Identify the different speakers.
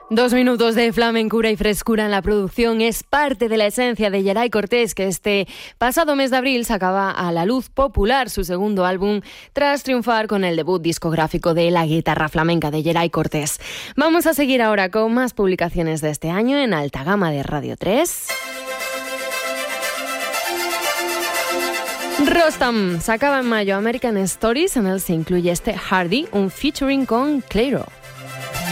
Speaker 1: 2 minutos de flamencura y frescura en la producción es parte de la esencia de Yeray Cortés, que este pasado mes de abril sacaba a la luz Popular, su segundo álbum, tras triunfar con el debut discográfico de La Guitarra Flamenca de Yeray Cortés. Vamos a seguir ahora con más publicaciones de este año en alta gama de Radio 3. Rostam sacaba en mayo American Stories, en él se incluye este Hardy, un featuring con Clairo.